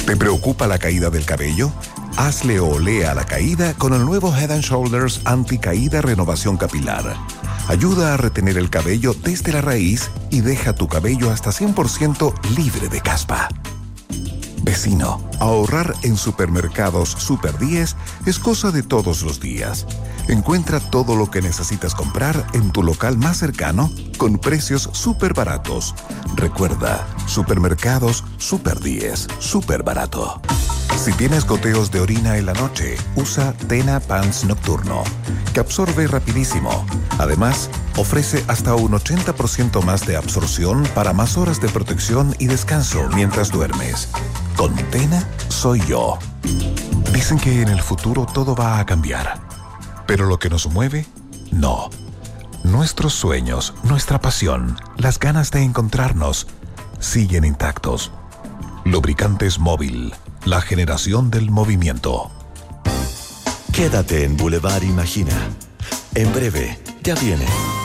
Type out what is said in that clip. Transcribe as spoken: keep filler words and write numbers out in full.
¿Te preocupa la caída del cabello? Hazle olé a la caída con el nuevo Head and Shoulders Anti-Caída Renovación Capilar. Ayuda a retener el cabello desde la raíz y deja tu cabello hasta cien por ciento libre de caspa. Vecino, ahorrar en Supermercados Super diez es cosa de todos los días. Encuentra todo lo que necesitas comprar en tu local más cercano con precios súper baratos. Recuerda, Supermercados Super diez, súper barato. Si tienes goteos de orina en la noche, usa Tena Pants Nocturno, que absorbe rapidísimo. Además, ofrece hasta un ochenta por ciento más de absorción para más horas de protección y descanso mientras duermes. Con Tena soy yo. Dicen que en el futuro todo va a cambiar. Pero lo que nos mueve, no. Nuestros sueños, nuestra pasión, las ganas de encontrarnos, siguen intactos. Lubricantes Móvil, la generación del movimiento. Quédate en Boulevard Imagina. En breve, ya viene